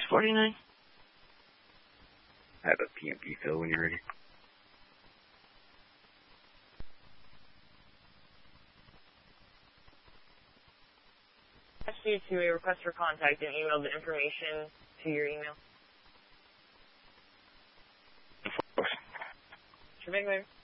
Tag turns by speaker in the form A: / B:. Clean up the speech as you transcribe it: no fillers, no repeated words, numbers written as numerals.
A: 49.
B: I have a PMP fill when you're ready.
C: Ask you to a request for contact and email the information to your email.
B: Of course.
C: Sure,